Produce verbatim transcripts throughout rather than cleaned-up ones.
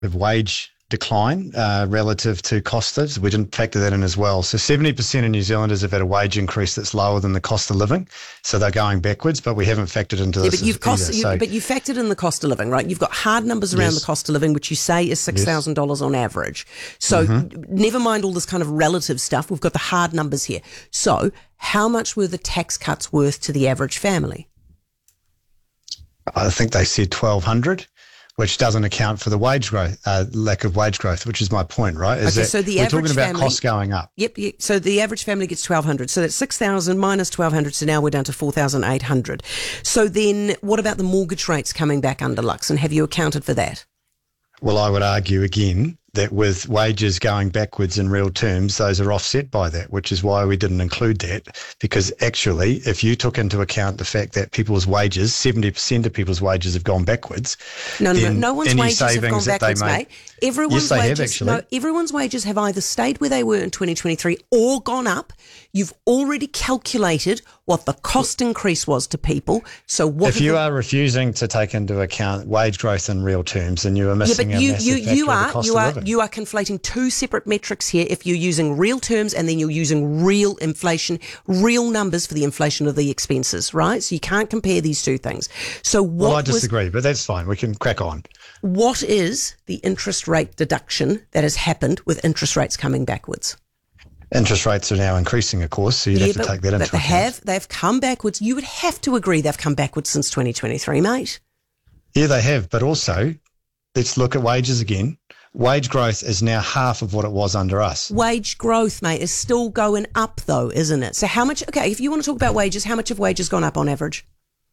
of wage decline uh, relative to Costas. We didn't factor that in as well. So seventy percent of New Zealanders have had a wage increase that's lower than the cost of living. So they're going backwards, but we haven't factored into yeah, this but you've cost, either. you, So, but you factored in the cost of living, right? You've got hard numbers around yes. the cost of living, which you say is six thousand dollars yes. on average. So mm-hmm. never mind all this kind of relative stuff. We've got the hard numbers here. So how much were the tax cuts worth to the average family? I think they said twelve hundred. Which doesn't account for the wage growth, uh, lack of wage growth, which is my point, right? Is okay, that so the we're average talking about family, costs going up. Yep, yep. So the average family gets twelve hundred. So that's six thousand minus twelve hundred. So now we're down to four thousand eight hundred. So then what about the mortgage rates coming back under Lux? And have you accounted for that? Well, I would argue again that with wages going backwards in real terms, those are offset by that, which is why we didn't include that. Because actually, if you took into account the fact that people's wages, seventy percent of people's wages have gone backwards. No, no, no, no one's wages have gone backwards, made, mate. Everyone's yes, they wages, have actually. No, everyone's wages have either stayed where they were in twenty twenty-three or gone up. You've already calculated what the cost increase was to people. So what if you the, are refusing to take into account wage growth in real terms, then you are missing yeah, but you, a massive you, factor you of the are, cost you of are, living. you are conflating two separate metrics here. If you're using real terms and then you're using real inflation, real numbers for the inflation of the expenses, right? So you can't compare these two things. So what Well, I disagree, was, but that's fine. We can crack on. What is the interest rate deduction that has happened with interest rates coming backwards? Interest rates are now increasing, of course, so you'd yeah, have to but, take that into but they account. have, they've come backwards. You would have to agree they've come backwards since twenty twenty-three, mate. Yeah, they have, but also, let's look at wages again. Wage growth is now half of what it was under us. Wage growth, mate, is still going up, though, isn't it? So how much, okay, if you want to talk about wages, how much have wages gone up on average?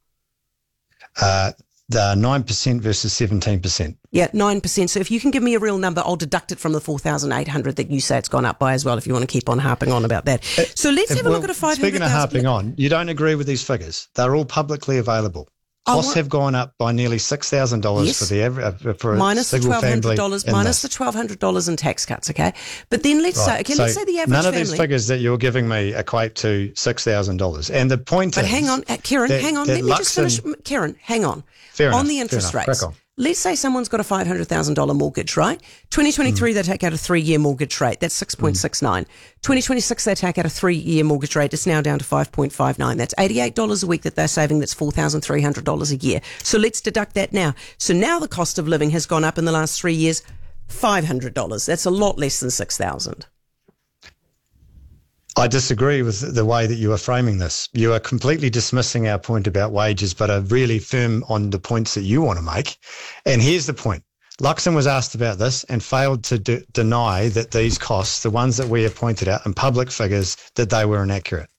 Uh, the nine percent versus seventeen percent. Yeah, nine percent. So if you can give me a real number, I'll deduct it from the four thousand eight hundred that you say it's gone up by as well, if you want to keep on harping on about that. So let's have well, a look at a five hundred thousand. Speaking of harping on, you don't agree with these figures. They're all publicly available. Costs have gone up by nearly six thousand dollars yes. for the average, uh, for minus a the single twelve hundred family. dollars minus the twelve hundred dollars in tax cuts, okay? But then let's right. say, okay, so let's say the average none of family, these figures that you're giving me equate to six thousand dollars. And the point but is... But hang on, uh, Kieran, that, hang on. Let me just finish. Kieran, hang on. Fair enough, on the interest fair enough. rates. Crack on. Let's say someone's got a five hundred thousand dollars mortgage, right? twenty twenty-three, mm. they take out a three-year mortgage rate. That's six point six nine. Mm. twenty twenty-six, they take out a three-year mortgage rate. It's now down to five point five nine. That's eighty-eight dollars a week that they're saving. That's four thousand three hundred dollars a year. So let's deduct that now. So now the cost of living has gone up in the last three years, five hundred dollars. That's a lot less than six thousand dollars. I disagree with the way that you are framing this. You are completely dismissing our point about wages, but are really firm on the points that you want to make. And here's the point. Luxon was asked about this and failed to de- deny that these costs, the ones that we have pointed out in public figures, that they were inaccurate.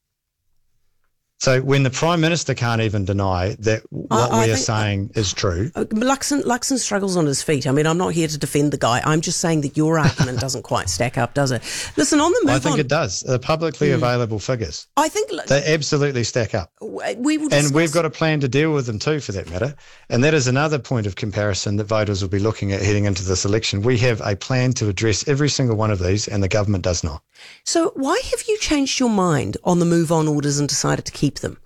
So when the Prime Minister can't even deny that what I, I we are saying is true. Luxon, Luxon struggles on his feet. I mean, I'm not here to defend the guy. I'm just saying that your argument doesn't quite stack up, does it? Listen, on the move I think on, it does. The publicly mm. available figures. I think they absolutely stack up. We will and we've got a plan to deal with them too, for that matter. And that is another point of comparison that voters will be looking at heading into this election. We have a plan to address every single one of these, and the government does not. So why have you changed your mind on the move on orders and decided to keep them?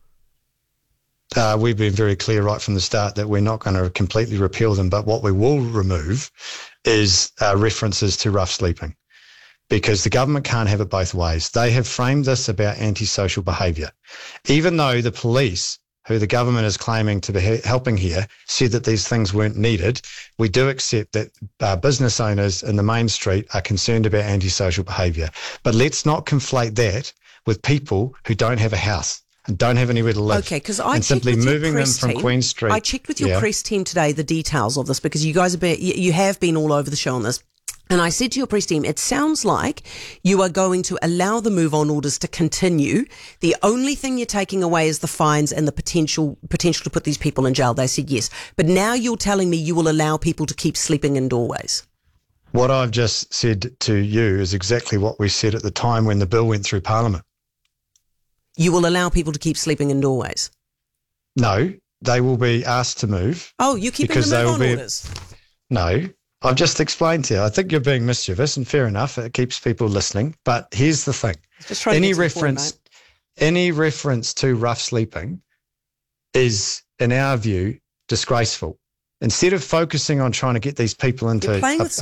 Uh, we've been very clear right from the start that we're not going to completely repeal them, but what we will remove is uh, references to rough sleeping, because the government can't have it both ways. They have framed this about antisocial behaviour. Even though the police, who the government is claiming to be helping here, said that these things weren't needed, we do accept that uh, business owners in the main street are concerned about antisocial behaviour. But let's not conflate that with people who don't have a house and don't have anywhere to live. Okay, because I and simply moving them from team, Queen Street. I checked with your yeah. press team today the details of this, because you guys have been, you, you have been all over the show on this. And I said to your press team, it sounds like you are going to allow the move on orders to continue. The only thing you're taking away is the fines and the potential potential to put these people in jail. They said yes. But now you're telling me you will allow people to keep sleeping in doorways. What I've just said to you is exactly what we said at the time when the bill went through Parliament. You will allow people to keep sleeping in doorways? No, they will be asked to move. Oh, you're keeping the move on be, orders? No, I've just explained to you. I think you're being mischievous, and fair enough. It keeps people listening. But here's the thing. Just any reference, point, any reference to rough sleeping is, in our view, disgraceful. Instead of focusing on trying to get these people into You're playing a, with